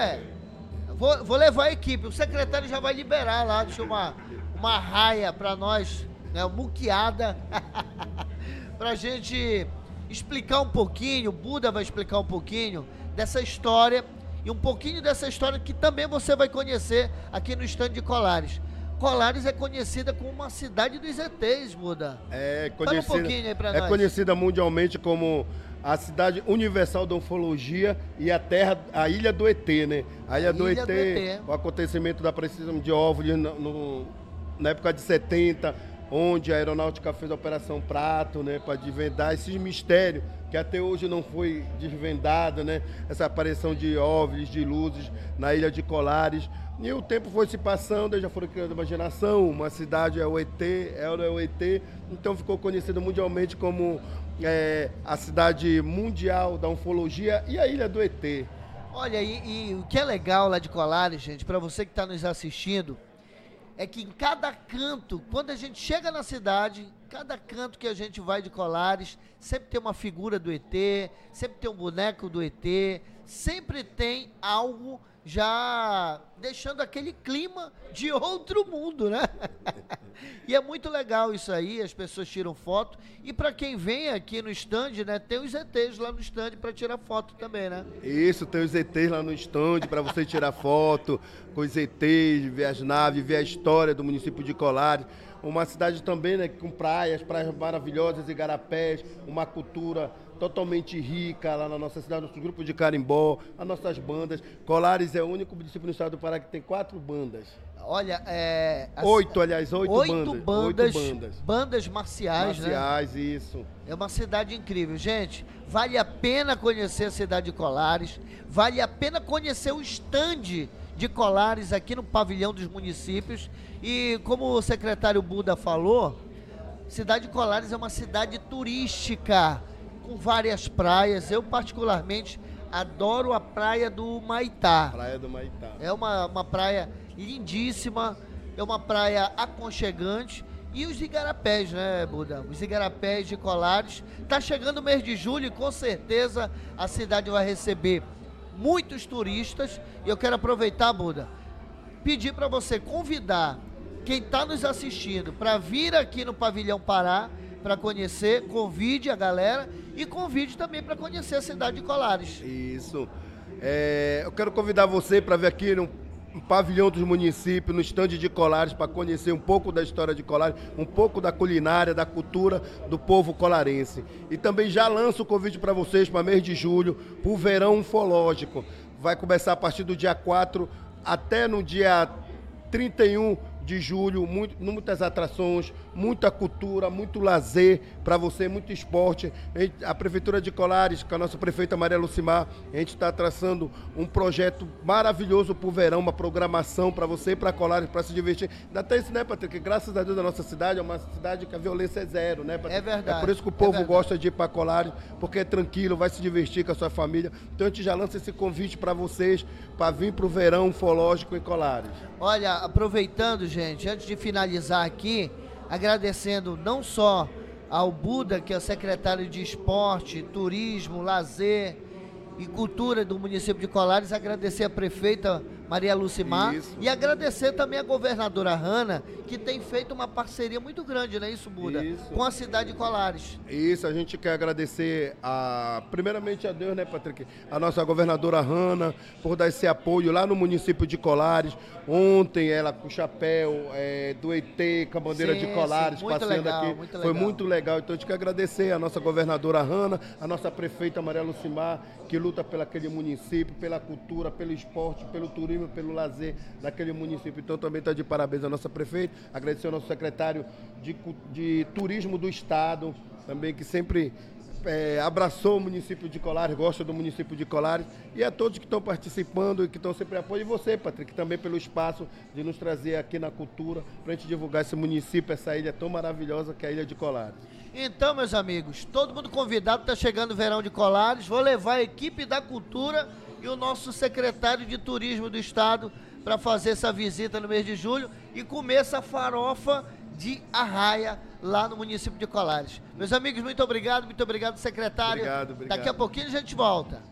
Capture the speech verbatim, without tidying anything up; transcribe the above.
É, vou, vou levar a equipe. O secretário já vai liberar lá, deixa uma, uma raia pra nós, né, muqueada, pra gente explicar um pouquinho, o Buda vai explicar um pouquinho dessa história e um pouquinho dessa história que também você vai conhecer aqui no stand de Colares. Colares é conhecida como uma cidade dos E Tês, Buda. É conhecida, Fala um pouquinho aí pra é nós. conhecida mundialmente como a cidade universal da ufologia e a terra, a ilha do E Tê, né? A ilha, A do, ilha E Tê, do E Tê. o acontecimento da precisão de óvulos no, no- na época de setenta, onde a aeronáutica fez a Operação Prato, né, para desvendar esses mistérios que até hoje não foi desvendado, né? Essa aparição de óvulos, de luzes na ilha de Colares. E o tempo foi se passando, já foram criando imaginação, uma cidade é o E Tê, ela é o E Tê, então ficou conhecido mundialmente como é, a cidade mundial da ufologia e a ilha do E Tê. Olha, e, e o que é legal lá de Colares, gente, para você que está nos assistindo, é que em cada canto, quando a gente chega na cidade, cada canto que a gente vai de Colares, sempre tem uma figura do E Tê, sempre tem um boneco do E Tê, sempre tem algo já deixando aquele clima de outro mundo, né? E é muito legal isso aí, as pessoas tiram foto. E para quem vem aqui no stand, né, tem os E Tês lá no stand para tirar foto também, né? Isso, tem os E Tês lá no estande para você tirar foto com os E Tês, ver as naves, ver a história do município de Colares. Uma cidade também, né, com praias, praias maravilhosas, igarapés, uma cultura totalmente rica lá na nossa cidade, nosso grupo de carimbó, as nossas bandas. Colares é o único município no estado do Pará que tem quatro bandas. Olha, é... a- Oito, aliás, oito, oito bandas. bandas, Oito bandas. bandas marciais, né? Marciais, isso. É uma cidade incrível. Gente, vale a pena conhecer a cidade de Colares, vale a pena conhecer o stand de Colares aqui no pavilhão dos municípios. E como o secretário Buda falou, cidade de Colares é uma cidade turística, com várias praias. Eu particularmente adoro a praia do Maitá. Praia do Maitá. É uma, uma praia lindíssima, é uma praia aconchegante. E os igarapés, né, Buda? Os igarapés de Colares. Tá chegando o mês de julho e com certeza a cidade vai receber muitos turistas. E eu quero aproveitar, Buda, pedir para você convidar quem está nos assistindo para vir aqui no Pavilhão Pará para conhecer, convide a galera e convide também para conhecer a cidade de Colares. Isso. É, eu quero convidar você para vir aqui no pavilhão dos municípios, no estande de Colares, para conhecer um pouco da história de Colares, um pouco da culinária, da cultura do povo colarense. E também já lanço o convite para vocês para mês de julho, para o verão ufológico. Vai começar a partir do dia quatro até no dia trinta e um de julho, muito, muitas atrações, muita cultura, muito lazer para você, muito esporte. A, gente, a Prefeitura de Colares, com a nossa prefeita Maria Lucimar, a gente está traçando um projeto maravilhoso para o verão, uma programação para você, para Colares, para se divertir. Ainda tem isso, né, Patrick? Graças a Deus a nossa cidade é uma cidade que a violência é zero, né, Patrick? É verdade. É por isso que o povo é gosta de ir para Colares, porque é tranquilo, vai se divertir com a sua família. Então a gente já lança esse convite para vocês, para vir para o verão ufológico em Colares. Olha, aproveitando, gente, antes de finalizar aqui, agradecendo não só ao Buda, que é o secretário de Esporte, Turismo, Lazer e Cultura do município de Colares, agradecer a prefeita Maria Lucimar. Isso. E agradecer também a governadora Hanna, que tem feito uma parceria muito grande, não é isso, Buda? Isso. Com a cidade de Colares. Isso, a gente quer agradecer a, primeiramente a Deus, né, Patrick? A nossa governadora Hanna, por dar esse apoio lá no município de Colares. Ontem ela com o chapéu é, do E Tê, com a bandeira Sim, de Colares, sim, muito passeando legal, aqui. muito Foi legal. muito legal. Então a gente quer agradecer a nossa governadora Hanna, a nossa prefeita Maria Lucimar, que luta pelo aquele município, pela cultura, pelo esporte, pelo turismo, pelo lazer daquele município. Então também está de parabéns a nossa prefeita, agradecer ao nosso secretário de, de Turismo do Estado, também que sempre é, abraçou o município de Colares, gosta do município de Colares, e a todos que estão participando e que estão sempre apoiando, e você, Patrick, também pelo espaço de nos trazer aqui na cultura, para a gente divulgar esse município, essa ilha tão maravilhosa que é a Ilha de Colares. Então, meus amigos, todo mundo convidado, está chegando o verão de Colares, vou levar a equipe da cultura e o nosso secretário de Turismo do Estado para fazer essa visita no mês de julho e comer essa farofa de arraia lá no município de Colares. Meus amigos, muito obrigado, muito obrigado, secretário. Obrigado, obrigado. Daqui a pouquinho a gente volta.